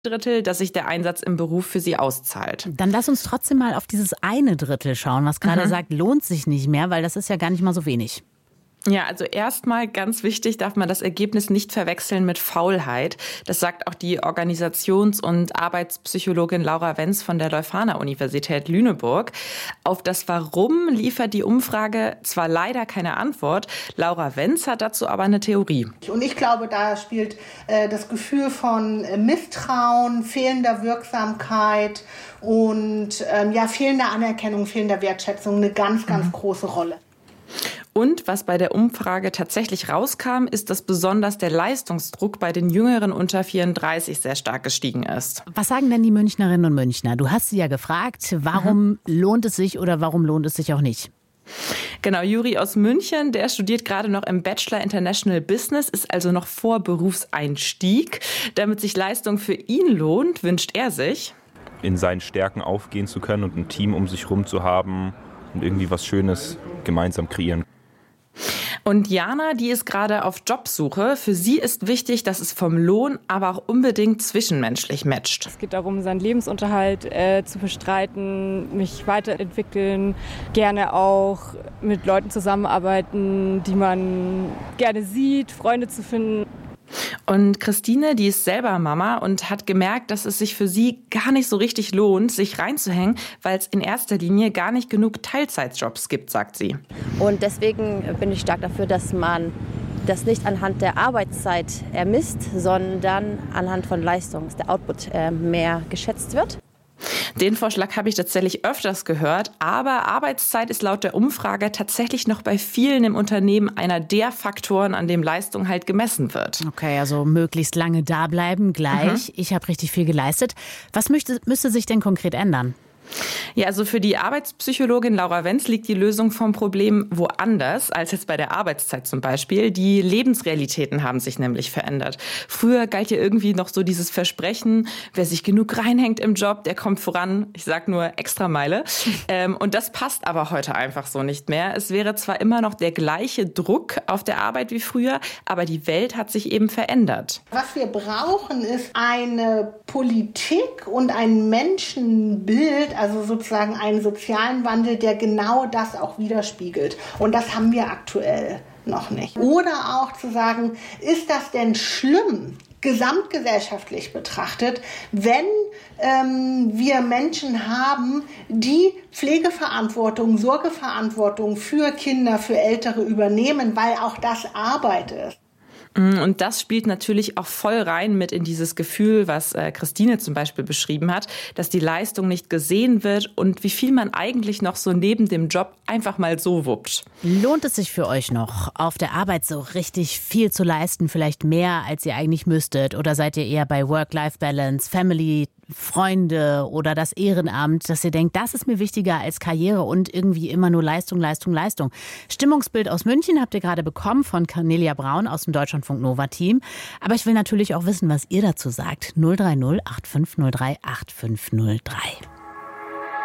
Drittel, dass sich der Einsatz im Beruf für sie auszahlt. Dann lass uns trotzdem mal auf dieses eine Drittel schauen, was gerade sagt, lohnt sich nicht mehr, weil das ist ja gar nicht mal so wenig. Ja, also erstmal ganz wichtig, darf man das Ergebnis nicht verwechseln mit Faulheit. Das sagt auch die Organisations- und Arbeitspsychologin Laura Wenz von der Leuphana-Universität Lüneburg. Auf das Warum liefert die Umfrage zwar leider keine Antwort, Laura Wenz hat dazu aber eine Theorie. Und ich glaube, da spielt das Gefühl von Misstrauen, fehlender Wirksamkeit und fehlender Anerkennung, fehlender Wertschätzung eine ganz, ganz große Rolle. Und was bei der Umfrage tatsächlich rauskam, ist, dass besonders der Leistungsdruck bei den Jüngeren unter 34 sehr stark gestiegen ist. Was sagen denn die Münchnerinnen und Münchner? Du hast sie ja gefragt, warum lohnt es sich oder warum lohnt es sich auch nicht? Genau, Juri aus München, der studiert gerade noch im Bachelor International Business, ist also noch vor Berufseinstieg. Damit sich Leistung für ihn lohnt, wünscht er sich, in seinen Stärken aufgehen zu können und ein Team um sich herum zu haben und irgendwie was Schönes gemeinsam kreieren. Und Jana, die ist gerade auf Jobsuche. Für sie ist wichtig, dass es vom Lohn, aber auch unbedingt zwischenmenschlich matcht. Es geht darum, seinen Lebensunterhalt zu bestreiten, mich weiterentwickeln, gerne auch mit Leuten zusammenarbeiten, die man gerne sieht, Freunde zu finden. Und Christine, die ist selber Mama und hat gemerkt, dass es sich für sie gar nicht so richtig lohnt, sich reinzuhängen, weil es in erster Linie gar nicht genug Teilzeitjobs gibt, sagt sie. Und deswegen bin ich stark dafür, dass man das nicht anhand der Arbeitszeit ermisst, sondern anhand von Leistung, dass der Output mehr geschätzt wird. Den Vorschlag habe ich tatsächlich öfters gehört, aber Arbeitszeit ist laut der Umfrage tatsächlich noch bei vielen im Unternehmen einer der Faktoren, an dem Leistung halt gemessen wird. Okay, also möglichst lange da bleiben, gleich. Ich habe richtig viel geleistet. Was müsste sich denn konkret ändern? Ja, also für die Arbeitspsychologin Laura Wenz liegt die Lösung vom Problem woanders als jetzt bei der Arbeitszeit zum Beispiel. Die Lebensrealitäten haben sich nämlich verändert. Früher galt ja irgendwie noch so dieses Versprechen, wer sich genug reinhängt im Job, der kommt voran. Ich sag nur Extrameile. Und das passt aber heute einfach so nicht mehr. Es wäre zwar immer noch der gleiche Druck auf der Arbeit wie früher, aber die Welt hat sich eben verändert. Was wir brauchen, ist eine Politik und ein Menschenbild, also sozusagen einen sozialen Wandel, der genau das auch widerspiegelt. Und das haben wir aktuell noch nicht. Oder auch zu sagen, ist das denn schlimm, gesamtgesellschaftlich betrachtet, wenn wir Menschen haben, die Pflegeverantwortung, Sorgeverantwortung für Kinder, für Ältere übernehmen, weil auch das Arbeit ist. Und das spielt natürlich auch voll rein mit in dieses Gefühl, was Christine zum Beispiel beschrieben hat, dass die Leistung nicht gesehen wird und wie viel man eigentlich noch so neben dem Job einfach mal so wuppt. Lohnt es sich für euch noch, auf der Arbeit so richtig viel zu leisten, vielleicht mehr, als ihr eigentlich müsstet? Oder seid ihr eher bei Work-Life-Balance, Family, Freunde oder das Ehrenamt, dass ihr denkt, das ist mir wichtiger als Karriere und irgendwie immer nur Leistung, Leistung, Leistung. Stimmungsbild aus München habt ihr gerade bekommen von Cornelia Braun aus dem Deutschlandfunk Nova Team. Aber ich will natürlich auch wissen, was ihr dazu sagt. 030 8503 8503.